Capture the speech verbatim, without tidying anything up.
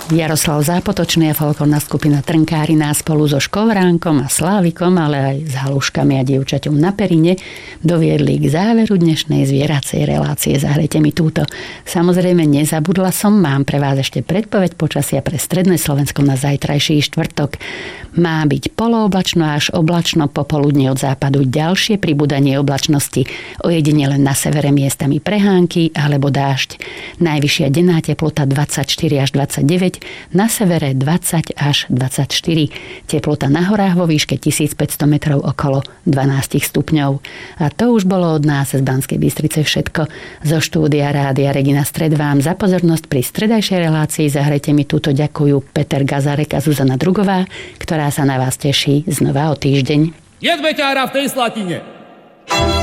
Jaroslav Zápotočný a folklórna skupina Trnkáriná spolu so Škovránkom a Slávikom, ale aj s Haluškami a dievčaťom na Perine doviedli k záveru dnešnej zvieracej relácie Zahrajte mi túto. Samozrejme nezabudla som, mám pre vás ešte predpoveď počasia pre stredné Slovensko na zajtrajší štvrtok. Má byť polooblačno až oblačno, popoludne od západu ďalšie pribúdanie oblačnosti, ojedinele na severe miestami prehánky alebo dážď. Najvyššia denná teplota dvadsaťštyri až dvadsaťdeväť, na severe dvadsať až dvadsaťštyri. Teplota na horách vo výške tisícpäťsto metrov okolo dvanásť stupňov. A to už bolo od nás z Banskej Bystrice všetko. Zo štúdia Rádia Regina Stred vám za pozornosť pri stredajšej relácii Zahrajte mi túto ďakujú Peter Gazarek a Zuzana Drugová, ktorá sa na vás teší znova o týždeň. Je beťára v tej Slatine.